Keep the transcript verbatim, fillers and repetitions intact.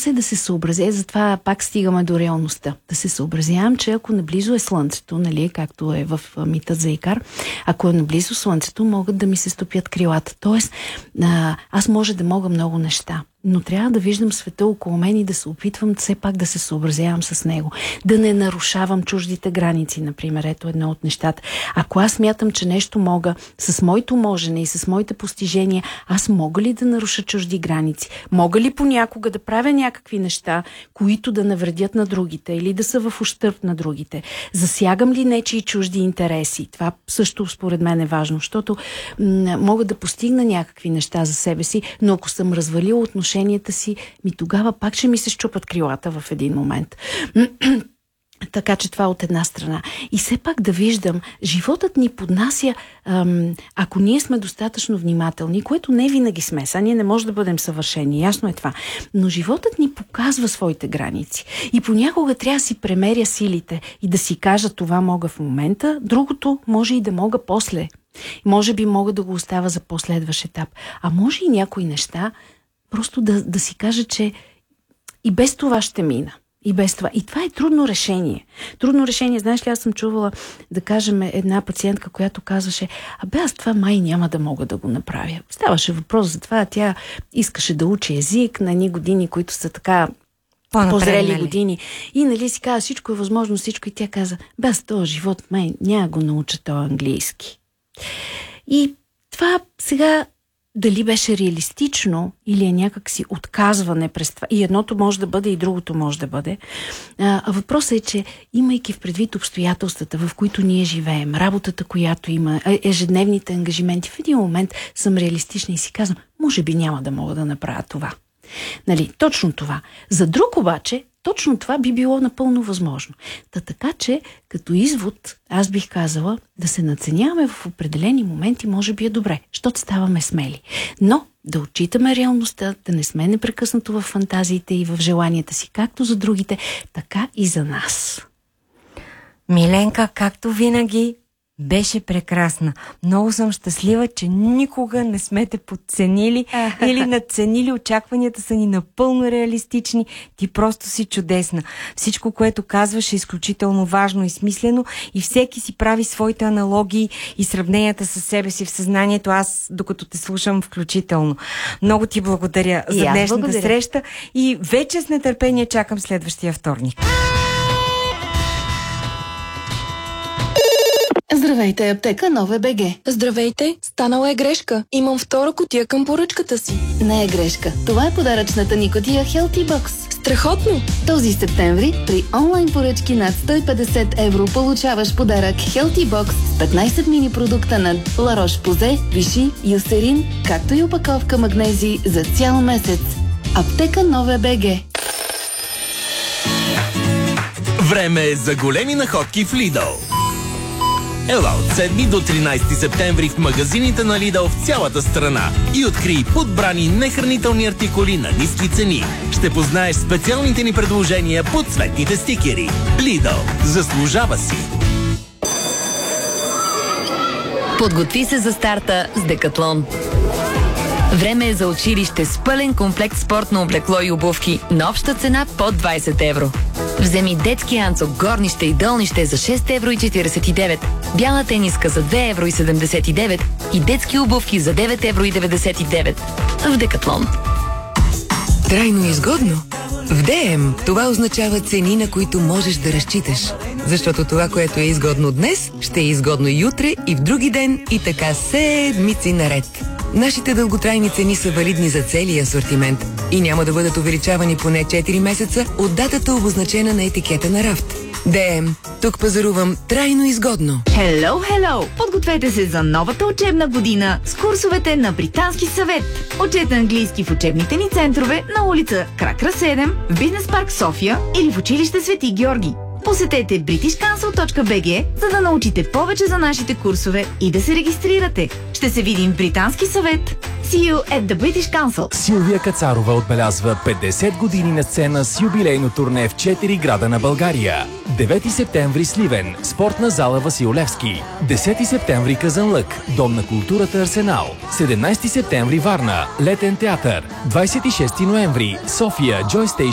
Въпрос е да се съобразя, затова пак стигаме до реалността. Да се съобразявам, че ако наблизо е слънцето, нали, както е в митът за Икар, ако е наблизо слънцето, могат да ми се стопят крилата. Тоест, а, аз може да мога много неща, но трябва да виждам света около мен и да се опитвам все пак да се съобразявам с него. Да не нарушавам чуждите граници, например. Ето едно от нещата. Ако аз смятам, че нещо мога с моето можене и с моите постижения, аз мога ли да наруша чужди граници? Мога ли понякога да правя някакви неща, които да навредят на другите или да са в ущърб на другите? Засягам ли нечии чужди интереси? Това също според мен е важно, защото мога да постигна някакви неща за себе си, но ако съм развалила отношенията си, ми тогава пак ще ми се счупат крилата в един момент. Така че това от една страна. И все пак да виждам, животът ни поднася, ам, ако ние сме достатъчно внимателни, което не винаги сме, са ние не можем да бъдем съвършени, ясно е това, но животът ни показва своите граници. И понякога трябва да си премеря силите и да си кажа това мога в момента, другото може и да мога после. Може би мога да го оставя за последващ етап. А може и някои неща просто да, да си кажа, че и без това ще мина. И без това. И това е трудно решение. Трудно решение. Знаеш ли, аз съм чувала, да кажем, една пациентка, която казваше, абе аз това май няма да мога да го направя. Ставаше въпрос за това, тя искаше да учи език на едни години, които са така по-зрели нали? години. И нали си каза, всичко е възможно, всичко. И тя каза, бе аз този живот май няма го науча този английски. И това сега дали беше реалистично или е някакси отказване през това. И едното може да бъде, и другото може да бъде. А, а въпросът е, че имайки в предвид обстоятелствата, в които ние живеем, работата, която има, ежедневните ангажименти, в един момент съм реалистична и си казвам, може би няма да мога да направя това. Нали, точно това. За друг обаче, точно това би било напълно възможно. Та така, че като извод, аз бих казала, да се надценяваме в определени моменти, може би е добре, защото ставаме смели. Но да отчитаме реалността, да не сме непрекъснато в фантазиите и в желанията си, както за другите, така и за нас. Миленка, както винаги, беше прекрасна. Много съм щастлива, че никога не сме те подценили или надценили. Очакванията са ни напълно реалистични. Ти просто си чудесна. Всичко, което казваш, е изключително важно и смислено и всеки си прави своите аналогии и сравненията със себе си в съзнанието. Аз, докато те слушам, включително. Много ти благодаря за днешната благодаря. среща и вече с нетърпение чакам следващия вторник. Здравейте, аптека Нова БГ. Здравейте, станала е грешка. Имам втора кутия към поръчката си. Не е грешка. Това е подаръчната ни кутия Healthy Box. Страхотно! Този септември при онлайн поръчки над сто и петдесет евро получаваш подарък Healthy Box с петнайсет мини продукта на La Roche-Posay, Vichy, Eucerin, както и опаковка магнези за цял месец. Аптека Нова БГ. Време е за големи находки в Lidl. Ела от седми до тринайсети септември в магазините на Lidl в цялата страна и открий подбрани нехранителни артикули на ниски цени. Ще познаеш специалните ни предложения по цветните стикери. Lidl. Заслужава си! Подготви се за старта с Декатлон. Време е за училище с пълен комплект спортно облекло и обувки на обща цена под двайсет евро. Вземи детски анцук, горнище и долнище за шест евро и четирийсет и девет, бяла тениска за две евро и седемдесет и девет и детски обувки за девет евро и деветдесет и девет. В Декатлон. Трайно изгодно? В ДМ това означава цени, на които можеш да разчиташ. Защото това, което е изгодно днес, ще е изгодно и утре, и в други ден, и така седмици наред. Нашите дълготрайни цени са валидни за целия асортимент и няма да бъдат увеличавани поне четири месеца от датата, обозначена на етикета на рафт. ДМ. Тук пазарувам трайно изгодно. Hello, hello! Подгответе се за новата учебна година с курсовете на Британски съвет. Учете английски в учебните ни центрове на улица Кракра седем, в Бизнес парк София или в училище Свети Георги. Посетете бритиш кансъл точка би джи, за да научите повече за нашите курсове и да се регистрирате. Ще се видим в Британски съвет. See you at the British Council. Силвия Кацарова отбелязва петдесет години на сцена с юбилейно турне в четири града на България. девети септември Сливен, спортна зала Васил Левски. десети септември Казанлък, Дом на културата Арсенал. седемнайсети септември Варна, Летен театър. двайсет и шести ноември София, Joy Station